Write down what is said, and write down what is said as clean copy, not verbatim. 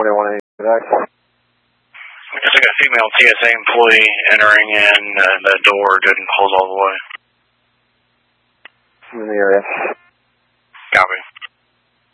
21 back. I got a female TSA employee entering in, the door didn't close all the way. In the area.